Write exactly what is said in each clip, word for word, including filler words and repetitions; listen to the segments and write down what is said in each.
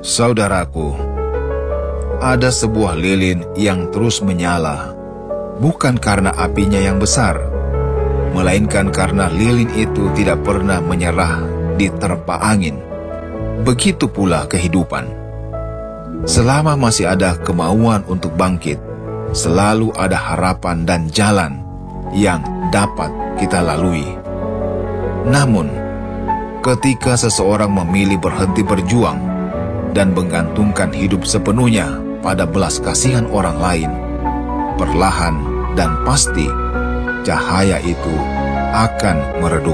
Saudaraku, ada sebuah lilin yang terus menyala, bukan karena apinya yang besar, melainkan karena lilin itu tidak pernah menyerah diterpa angin. Begitu pula kehidupan. Selama masih ada kemauan untuk bangkit, selalu ada harapan dan jalan yang dapat kita lalui. Namun, ketika seseorang memilih berhenti berjuang dan menggantungkan hidup sepenuhnya pada belas kasihan orang lain, perlahan dan pasti cahaya itu akan meredup.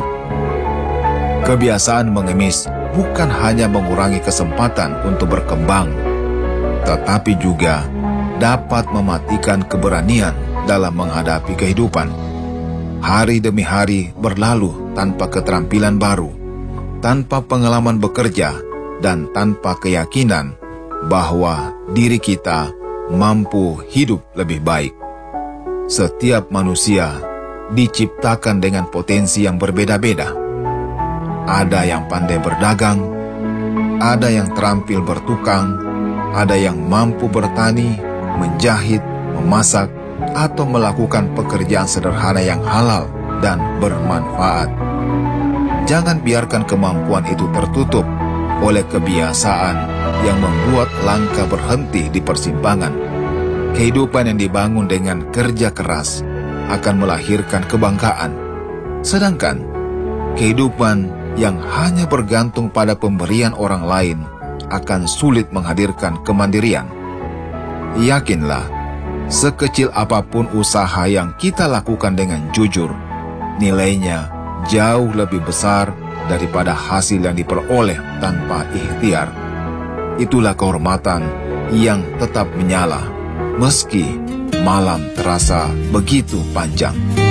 Kebiasaan mengemis bukan hanya mengurangi kesempatan untuk berkembang, tetapi juga dapat mematikan keberanian dalam menghadapi kehidupan. Hari demi hari berlalu tanpa keterampilan baru, tanpa pengalaman bekerja, dan tanpa keyakinan bahwa diri kita mampu hidup lebih baik. Setiap manusia diciptakan dengan potensi yang berbeda-beda. Ada yang pandai berdagang, ada yang terampil bertukang, ada yang mampu bertani, menjahit, memasak, atau melakukan pekerjaan sederhana yang halal dan bermanfaat. Jangan biarkan kemampuan itu tertutup oleh kebiasaan yang membuat langkah berhenti di persimpangan. Kehidupan yang dibangun dengan kerja keras akan melahirkan kebanggaan, sedangkan kehidupan yang hanya bergantung pada pemberian orang lain akan sulit menghadirkan kemandirian. Yakinlah, sekecil apapun usaha yang kita lakukan dengan jujur, nilainya jauh lebih besar daripada hasil yang diperoleh tanpa ikhtiar. Itulah kehormatan yang tetap menyala, meski malam terasa begitu panjang.